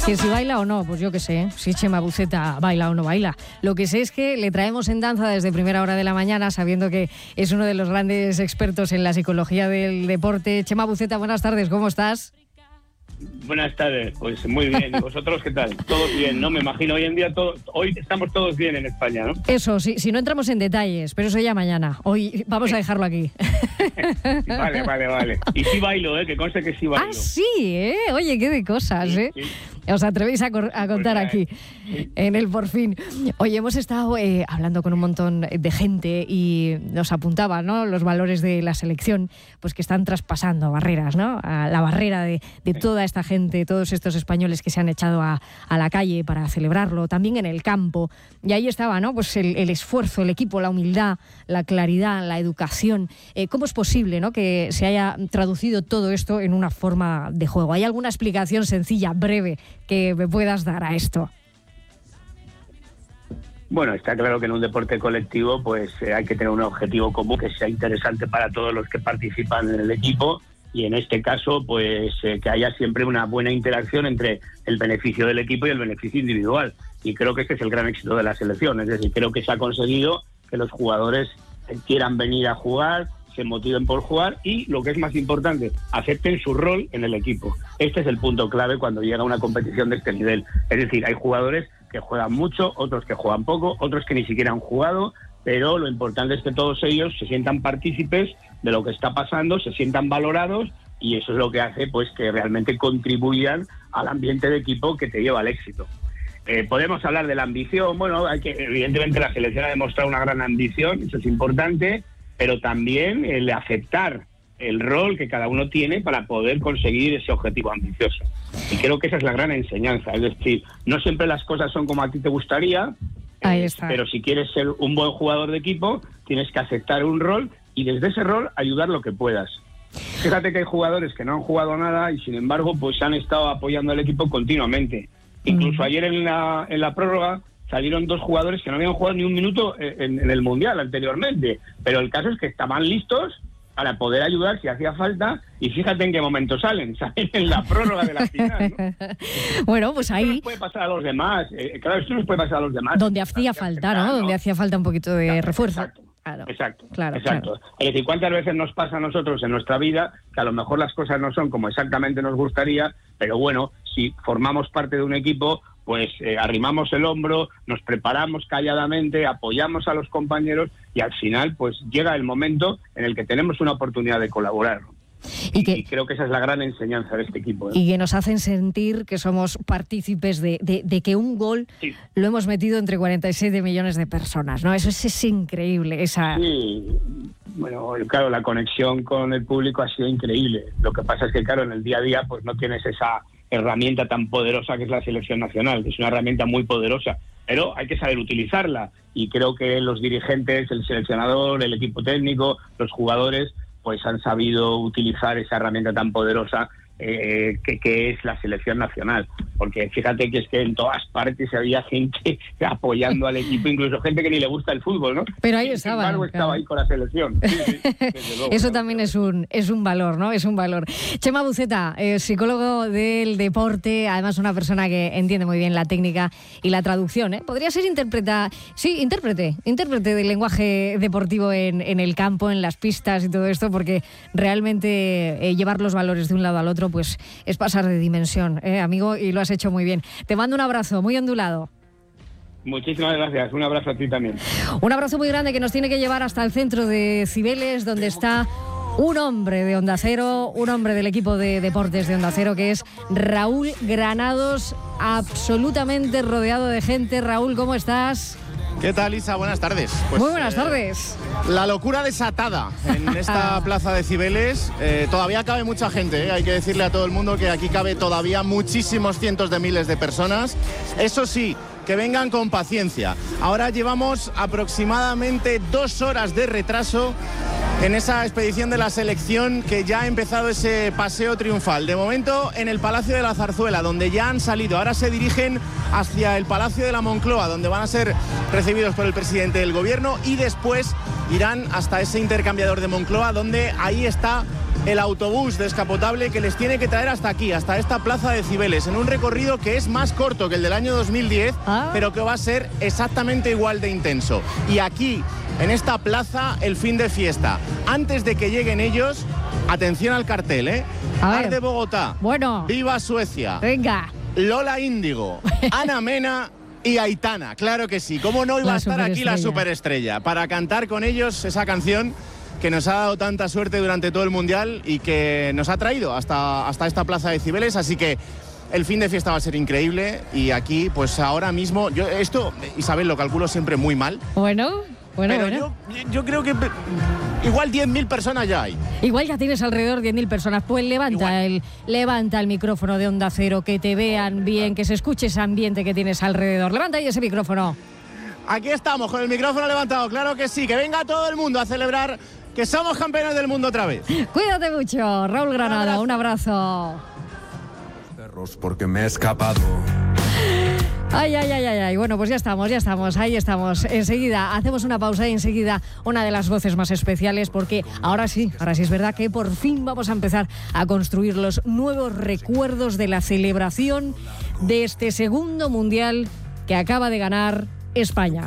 Que si baila o no, pues yo qué sé, si Chema Buceta baila o no baila. Lo que sé es que le traemos en danza desde primera hora de la mañana, sabiendo que es uno de los grandes expertos en la psicología del deporte. Chema Buceta, buenas tardes, ¿cómo estás? Buenas tardes, pues muy bien. ¿Y vosotros qué tal? Todos bien, ¿no? Me imagino hoy en día, hoy estamos todos bien en España, ¿no? Eso, si no entramos en detalles, pero eso ya mañana. Hoy vamos a dejarlo aquí. Vale. Y sí bailo, que conste que sí bailo. Ah, sí, Oye, qué de cosas, Sí. Os atrevéis a contar aquí, en el Por Fin. Oye, hemos estado hablando con un montón de gente y nos apuntaba, ¿no?, los valores de la selección, pues que están traspasando barreras, ¿no? A la barrera de toda esta gente, todos estos españoles que se han echado a la calle para celebrarlo, también en el campo. Y ahí estaba, ¿no?, pues el esfuerzo, el equipo, la humildad, la claridad, la educación. ¿Cómo es posible, ¿no?, que se haya traducido todo esto en una forma de juego? ¿Hay alguna explicación sencilla, breve, que me puedas dar a esto? Bueno, está claro que en un deporte colectivo pues hay que tener un objetivo común que sea interesante para todos los que participan en el equipo, y en este caso pues que haya siempre una buena interacción entre el beneficio del equipo y el beneficio individual, y creo que este es el gran éxito de la selección. Es decir, creo que se ha conseguido que los jugadores quieran venir a jugar, se motiven por jugar y, lo que es más importante, acepten su rol en el equipo. Este es el punto clave cuando llega una competición de este nivel. Es decir, hay jugadores que juegan mucho, otros que juegan poco, otros que ni siquiera han jugado, pero lo importante es que todos ellos se sientan partícipes de lo que está pasando, se sientan valorados, y eso es lo que hace pues que realmente contribuyan al ambiente de equipo que te lleva al éxito. Podemos hablar de la ambición. Bueno, evidentemente la selección ha demostrado una gran ambición, eso es importante, pero también el aceptar el rol que cada uno tiene para poder conseguir ese objetivo ambicioso. Y creo que esa es la gran enseñanza. Es decir, no siempre las cosas son como a ti te gustaría, pero si quieres ser un buen jugador de equipo, tienes que aceptar un rol y desde ese rol ayudar lo que puedas. Fíjate que hay jugadores que no han jugado nada y sin embargo pues han estado apoyando al equipo continuamente. Incluso ayer en la prórroga salieron 2 jugadores que no habían jugado ni un minuto en el Mundial anteriormente, pero el caso es que estaban listos para poder ayudar si hacía falta, y fíjate en qué momento salen en la prórroga de la final, ¿no? Bueno, pues ahí... Esto nos puede pasar a los demás, claro, esto nos puede pasar a los demás. Donde hacía falta, ¿no? Donde hacía falta un poquito de refuerzo. Exacto. Claro. Es decir, ¿cuántas veces nos pasa a nosotros en nuestra vida que a lo mejor las cosas no son como exactamente nos gustaría, pero bueno, si formamos parte de un equipo, pues arrimamos el hombro, nos preparamos calladamente, apoyamos a los compañeros y al final pues llega el momento en el que tenemos una oportunidad de colaborar. Y creo que esa es la gran enseñanza de este equipo. Y que nos hacen sentir que somos partícipes de que un gol lo hemos metido entre 47 millones de personas, ¿no? Eso es increíble. Sí, bueno, claro, la conexión con el público ha sido increíble. Lo que pasa es que, claro, en el día a día pues no tienes esa herramienta tan poderosa que es la selección nacional, que es una herramienta muy poderosa, pero hay que saber utilizarla, y creo que los dirigentes, el seleccionador, el equipo técnico, los jugadores pues han sabido utilizar esa herramienta tan poderosa que es la selección nacional, porque fíjate que es que en todas partes había gente apoyando al equipo, incluso gente que ni le gusta el fútbol, ¿no? Pero ahí estaba. Sin embargo, estaba ahí con la selección. Sí, desde luego, eso también es un valor, ¿no? Es un valor. Chema Buceta, psicólogo del deporte, además una persona que entiende muy bien la técnica y la traducción, ¿eh? Podría ser intérprete del lenguaje deportivo en el campo, en las pistas y todo esto, porque realmente llevar los valores de un lado al otro pues es pasar de dimensión, amigo, y lo has hecho muy bien. Te mando un abrazo muy ondulado. Muchísimas gracias, un abrazo a ti también. Un abrazo muy grande que nos tiene que llevar hasta el centro de Cibeles, donde está un hombre de Onda Cero, un hombre del equipo de deportes de Onda Cero, que es Raúl Granados, absolutamente rodeado de gente. Raúl, ¿cómo estás? ¿Qué tal, Isa? Buenas tardes. Pues, muy buenas tardes. La locura desatada en esta plaza de Cibeles. Todavía cabe mucha gente, hay que decirle a todo el mundo que aquí cabe todavía muchísimos cientos de miles de personas. Eso sí, que vengan con paciencia. Ahora llevamos aproximadamente 2 horas de retraso en esa expedición de la selección, que ya ha empezado ese paseo triunfal. De momento en el Palacio de la Zarzuela, donde ya han salido. Ahora se dirigen hacia el Palacio de la Moncloa, donde van a ser recibidos por el presidente del gobierno, y después irán hasta ese intercambiador de Moncloa, donde ahí está el autobús descapotable que les tiene que traer hasta aquí, hasta esta plaza de Cibeles, en un recorrido que es más corto que el del año 2010, pero que va a ser exactamente igual de intenso. Y aquí, en esta plaza, el fin de fiesta. Antes de que lleguen ellos, atención al cartel, ¿eh? Arde Bogotá, bueno, Viva Suecia, venga, Lola Índigo, Ana Mena y Aitana, claro que sí. ¿Cómo no iba a estar aquí la superestrella? Para cantar con ellos esa canción que nos ha dado tanta suerte durante todo el Mundial y que nos ha traído hasta esta plaza de Cibeles, así que el fin de fiesta va a ser increíble y aquí, pues ahora mismo, esto, Isabel, lo calculo siempre muy mal. Bueno. Yo creo que igual 10.000 personas ya hay. Igual ya tienes alrededor 10.000 personas. Pues levanta el micrófono de Onda Cero, que te vean bien, que se escuche ese ambiente que tienes alrededor. Levanta ahí ese micrófono. Aquí estamos, con el micrófono levantado, claro que sí. Que venga todo el mundo a celebrar que somos campeones del mundo otra vez. Cuídate mucho, Raúl Granado, un abrazo. Porque me he escapado. Ay. Bueno, pues ya estamos, ahí estamos. Enseguida hacemos una pausa y enseguida una de las voces más especiales, porque ahora sí es verdad que por fin vamos a empezar a construir los nuevos recuerdos de la celebración de este segundo Mundial que acaba de ganar España.